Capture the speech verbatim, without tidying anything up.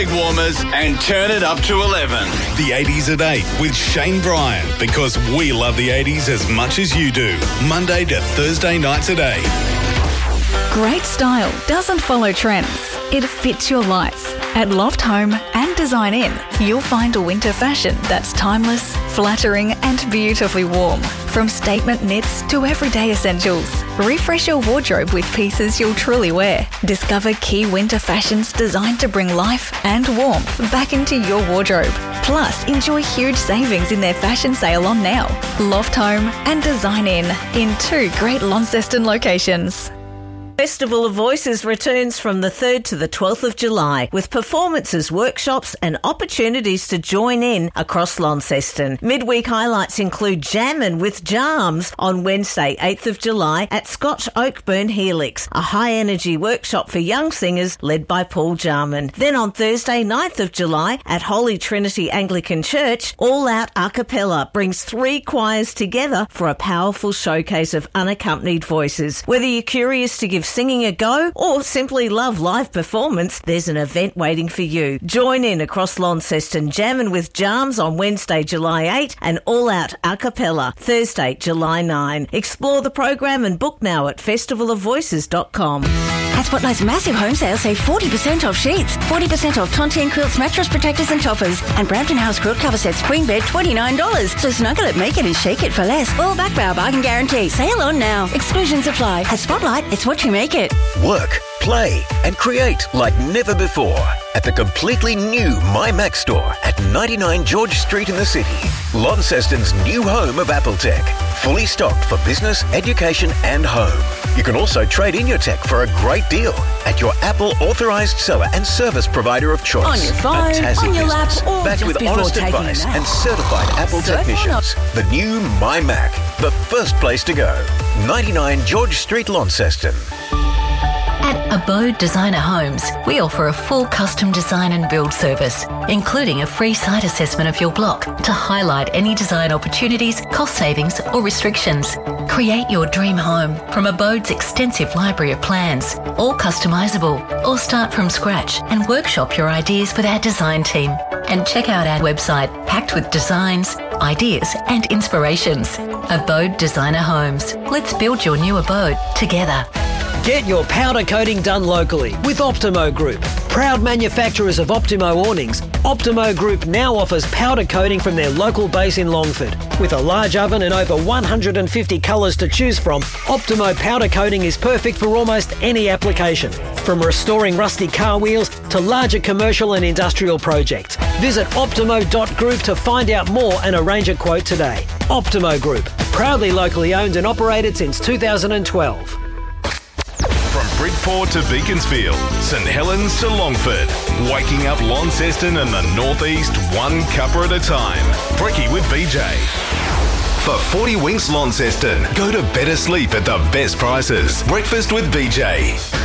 Warmers and turn it up to eleven. The eighties at eight with Shane Bryan, because we love the eighties as much as you do. Monday to Thursday nights at eight. Great style doesn't follow trends. It fits your life. At Loft Home and Design Inn, you'll find a winter fashion that's timeless, flattering and beautifully warm. From statement knits to everyday essentials, refresh your wardrobe with pieces you'll truly wear. Discover key winter fashions designed to bring life and warmth back into your wardrobe. Plus, enjoy huge savings in their fashion sale on now. Loft Home and Design Inn in two great Launceston locations. Festival of Voices returns from the third to the twelfth of July with performances, workshops and opportunities to join in across Launceston. Midweek highlights include Jammin' with Jarms on Wednesday, eighth of July at Scotch Oakburn Helix, a high-energy workshop for young singers led by Paul Jarman. Then on Thursday, ninth of July at Holy Trinity Anglican Church, All Out A Cappella brings three choirs together for a powerful showcase of unaccompanied voices. Whether you're curious to give singing a go or simply love live performance, there's an event waiting for you. Join in across Launceston, Jammin' with Jarms on Wednesday, July eighth and All Out A Cappella Thursday, July ninth. Explore the program and book now at festival of voices dot com. At Spotlight's massive home sale, save forty percent off sheets, forty percent off Tontine quilts, mattress protectors and toppers, and Brampton House quilt cover sets queen bed twenty-nine dollars. So snuggle it, make it and shake it for less. All back by our bargain guarantee. Sale on now. Exclusions apply. At Spotlight, it's what you make it. Work, play and create like never before at the completely new MyMac store at ninety-nine George Street in the city. Launceston's new home of Apple Tech. Fully stocked for business, education and home. You can also trade in your tech for a great deal at your Apple authorised seller and service provider of choice. On your phone, a Tassie on your lap, business, or backed just with before honest taking a advice nap. and certified Apple Surf on technicians. The new MyMac, the first place to go. ninety-nine George Street, Launceston. At Abode Designer Homes, we offer a full custom design and build service, including a free site assessment of your block to highlight any design opportunities, cost savings or restrictions. Create your dream home from Abode's extensive library of plans, all customisable, or start from scratch and workshop your ideas with our design team. And check out our website packed with designs, ideas and inspirations. Abode Designer Homes. Let's build your new abode together. Get your powder coating done locally with Optimo Group. Proud manufacturers of Optimo awnings, Optimo Group now offers powder coating from their local base in Longford. With a large oven and over one hundred fifty colours to choose from, Optimo powder coating is perfect for almost any application. From restoring rusty car wheels to larger commercial and industrial projects. Visit optimo dot group to find out more and arrange a quote today. Optimo Group, proudly locally owned and operated since two thousand twelve. From Bridport to Beaconsfield, St Helens to Longford, waking up Launceston and the northeast one cuppa at a time. Brekkie with B J. For forty Winks Launceston, go to better sleep at the best prices. Breakfast with B J.